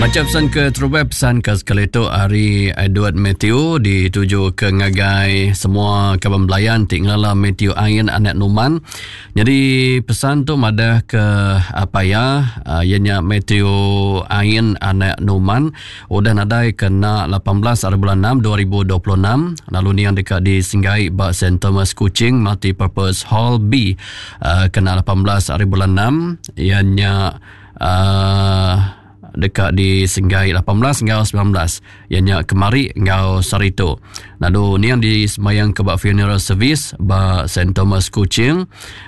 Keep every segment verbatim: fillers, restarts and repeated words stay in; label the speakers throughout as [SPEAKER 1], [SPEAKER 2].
[SPEAKER 1] Macam pesan ke Throwback, pesan ke sekali tu Ari Edward Matthew dituju ke ngagai semua kawan belayan tinggallah Matthew Ain anak Numan. Jadi pesan tu madah ke apa ya uh, ianya Matthew Ain anak Numan udah nadai kena lapan belas hari bulan enam dua ribu dua puluh enam, lalu ni yang dekat di Singgai Bak Saint Thomas Kuching Multipurpose Hall B uh, kena lapan belas hari bulan enam ianya uh, dekat di Singgai lapan belas hingga sembilan belas ianya kemari ngau Sarito. Lalu ni yang di semayang ke bak funeral service bak Saint Thomas Kuching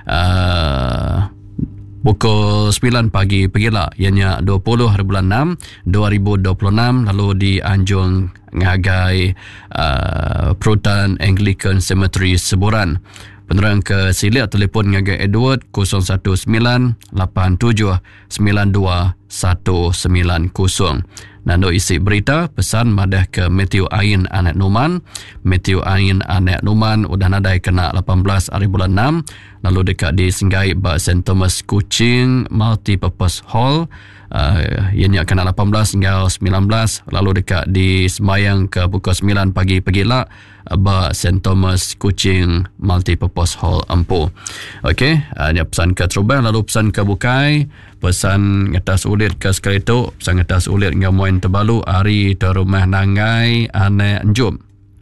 [SPEAKER 1] uh, pukul sembilan pagi pergilah ianya dua puluh hari bulan enam dua ribu dua puluh enam, lalu di Anjung ngagai uh, Proton Anglican Cemetery Seburan. Penerang ke silik telefon ngagai Edward kosong satu sembilan lapan tujuh sembilan dua satu sembilan kosong. Nando isi berita pesan madah ke Matthew Ain anak Numan. Matthew Ain anak Numan udah nadai kena lapan belas hari bulan enam, lalu dekat di Singgai Bak Saint Thomas Kuching Multipurpose Hall uh, ianya kena lapan belas hingga sembilan belas, lalu dekat di semayang ke pukul sembilan pagi pergilah Bak Saint Thomas Kuching Multipurpose Hall Empu. Okey, uh, ini pesan ke Trubah, lalu pesan ke Bukai, pesan ngetas ulit ke sekali tu, pesan ngetas ulit dengan moin terbalu hari ke rumah nangai anak Njum.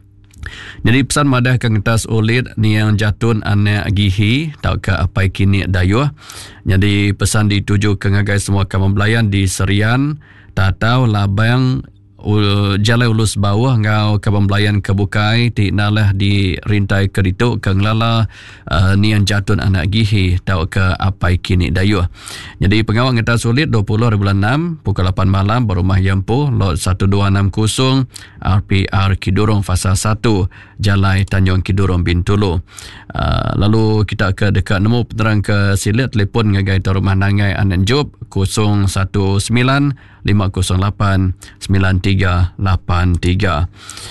[SPEAKER 1] Jadi pesan madah ke ngetas ulit ni yang jatun anak gihi tak ke apa kini dayuh. Jadi pesan dituju ke ngagai semua kawan belayan di Serian, tak tahu labang Uh, jalan ulus bawah ngau kawan belayan ke Bukai ti nalah di rintai kerituk ke ngelala uh, ni yang jatun anak gihi tau ke apa kini dayuh. Jadi pengawal ngetas sulit dua puluh hari bulan enam pukul lapan malam berumah Yampu lot satu dua enam kosong R P R Kidurong fasa satu Jalai Tanjung Kidurong Bintulu. Uh, lalu kita ke dekat nemu penerang ke silit telefon ngagai rumah nangai anak Job kosong satu sembilan lima kosong lapan sembilan tiga lapan tiga.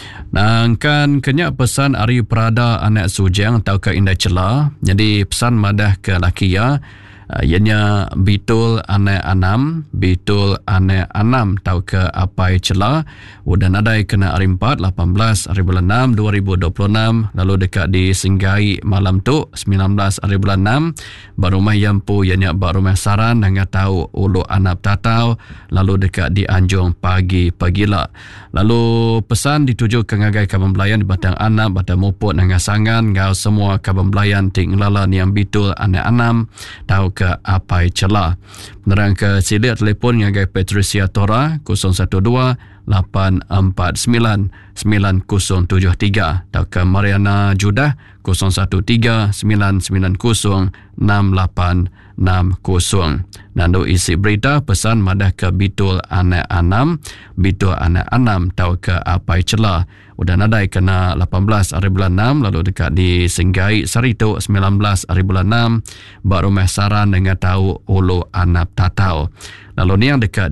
[SPEAKER 1] Nangkan kenyak pesan Ari Prada anak Sujang tau ke Indah Celah. Jadi pesan madah ke laki ya uh, ianya Bitul anak Anam, Bitul anak Anam tau ke Apai Celah udah nadai kena hari empat lapan belas hari bulan enam dua ribu dua puluh enam, lalu dekat di Singgai malam tu sembilan belas hari bulan enam barumah Yampu ianya barumah Saran hingga tahu ulu anap tatau, lalu dekat di Anjung pagi pagila. Lalu pesan dituju ke ngagai kawan belayan di Batang Anap, Batang Muput hingga Sangan ngau semua kawan belayan ting lala ni yang Bitul anak Anam tahu ke Apai Celah. Penerang ke silik telefon ngagai Patricia Tora kosong satu dua lapan empat sembilan sembilan kosong tujuh tiga atau ke Mariana Judah kosong satu tiga sembilan sembilan kosong enam lapan enam kosong. Nando isi berita pesan madah ke Bitul anak Anam, Bitul anak Anam tahu ke Apai Celah udah nadai kena lapan belas hari bulan enam, lalu dekat di Singgai Sarito sembilan belas hari bulan enam, Bak Rumah Saran dengan tahu ulu anap tatau. Lalu ni yang dekat